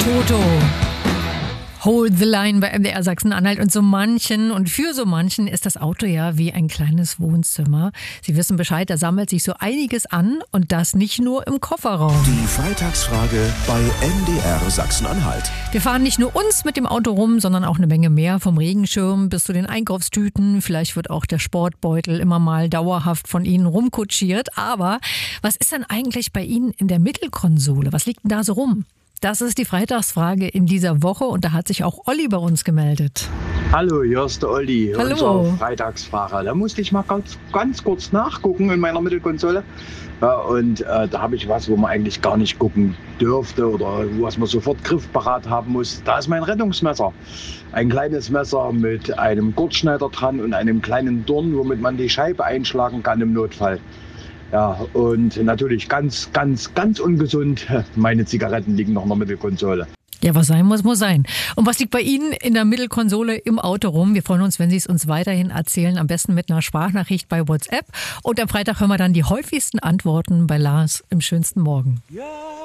Toto. Hold the Line bei MDR Sachsen-Anhalt und für so manchen ist das Auto ja wie ein kleines Wohnzimmer. Sie wissen Bescheid, da sammelt sich so einiges an und das nicht nur im Kofferraum. Die Freitagsfrage bei MDR Sachsen-Anhalt. Wir fahren nicht nur uns mit dem Auto rum, sondern auch eine Menge mehr, vom Regenschirm bis zu den Einkaufstüten. Vielleicht wird auch der Sportbeutel immer mal dauerhaft von Ihnen rumkutschiert. Aber was ist denn eigentlich bei Ihnen in der Mittelkonsole? Was liegt denn da so rum? Das ist die Freitagsfrage in dieser Woche und da hat sich auch Olli bei uns gemeldet. Hallo, hier ist der Olli, Hallo. unser Freitagsfahrer. Da musste ich mal ganz kurz nachgucken in meiner Mittelkonsole. Ja, und da habe ich was, wo man eigentlich gar nicht gucken dürfte oder was man sofort griffparat haben muss. Da ist mein Rettungsmesser. Ein kleines Messer mit einem Gurtschneider dran und einem kleinen Dorn, womit man die Scheibe einschlagen kann im Notfall. Ja, und natürlich ganz ungesund. Meine Zigaretten liegen noch in der Mittelkonsole. Ja, was sein muss, muss sein. Und was liegt bei Ihnen in der Mittelkonsole im Auto rum? Wir freuen uns, wenn Sie es uns weiterhin erzählen, am besten mit einer Sprachnachricht bei WhatsApp. Und am Freitag hören wir dann die häufigsten Antworten bei Lars im schönsten Morgen. Ja.